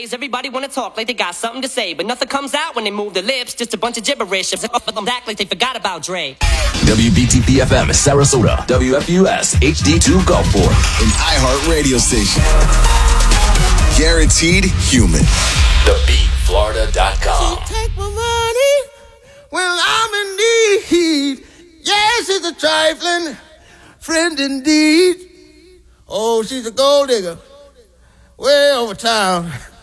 Nowadays, everybody wanna talk like they got something to say, but nothing comes out when they move their lips. Just a bunch of gibberish. Act like they forgot about Dre. WBTP-FM Sarasota, WFUS HD2 Gulfport, an iHeart radio station. Guaranteed human. TheBeatFlorida.com. She take my money when I'm in need. Yes, it's a trifling friend indeed. Oh, she's a gold digger way over town.